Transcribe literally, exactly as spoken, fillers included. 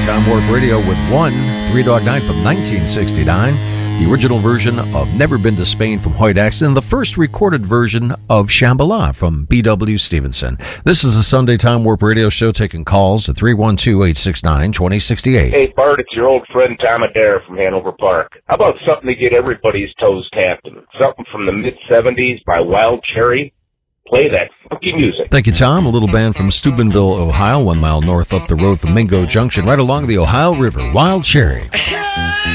Time Warp Radio with one Three Dog Night from nineteen sixty-nine, the original version of Never Been to Spain from Hoyt Axton, and the first recorded version of Shambhala from B W Stevenson. This is the Sunday Time Warp Radio Show, taking calls at three one two, eight six nine, two zero six eight. Hey, Bart, it's your old friend Tom Adair from Hanover Park. How about something to get everybody's toes tapping? Something from the mid-seventies by Wild Cherry? Play that funky music. Thank you, Tom. A little band from Steubenville, Ohio, one mile north up the road from Mingo Junction, right along the Ohio River. Wild Cherry.